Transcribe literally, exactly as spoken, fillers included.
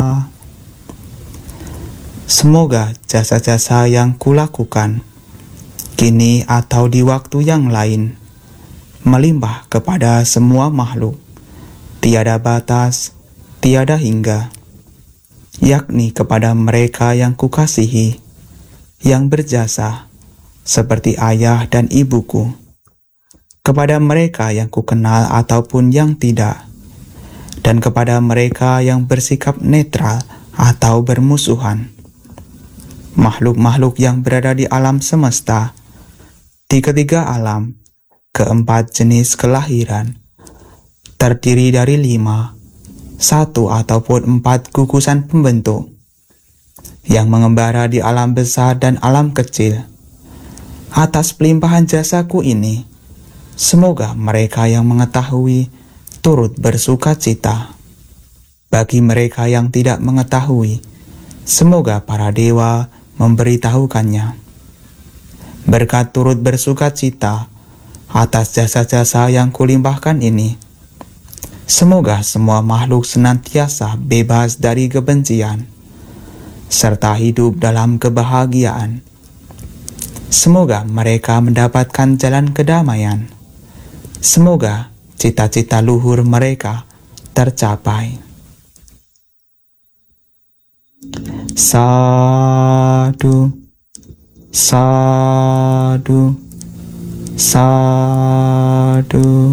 Semoga jasa-jasa yang kulakukan kini atau di waktu yang lain melimpah kepada semua makhluk, tiada batas, tiada hingga, yakni kepada mereka yang kukasihi, yang berjasa seperti ayah dan ibuku, kepada mereka yang kukenal ataupun yang tidak, dan kepada mereka yang bersikap netral atau bermusuhan. Makhluk-makhluk yang berada di alam semesta, di ketiga alam, keempat jenis kelahiran, terdiri dari lima, satu ataupun empat gugusan pembentuk, yang mengembara di alam besar dan alam kecil. Atas pelimpahan jasaku ini, semoga mereka yang mengetahui turut bersuka cita. Bagi mereka yang tidak mengetahui, semoga para dewa memberitahukannya. Berkat turut bersuka cita atas jasa-jasa yang kulimpahkan ini, semoga semua makhluk senantiasa bebas dari kebencian, serta hidup dalam kebahagiaan. Semoga mereka mendapatkan jalan kedamaian. Semoga cita-cita luhur mereka tercapai. Sadu, sadu, sadu.